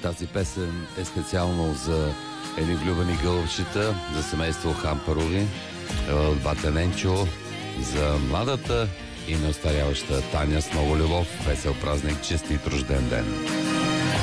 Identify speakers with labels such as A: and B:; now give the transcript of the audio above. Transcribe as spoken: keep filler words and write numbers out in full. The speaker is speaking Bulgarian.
A: Тази песен е специално за едни влюбени гълъбчета, за семейство Хампарови, от бата Ненчо, за младата и неостаряваща Таня с много любов. Весел празник, честит рожден ден!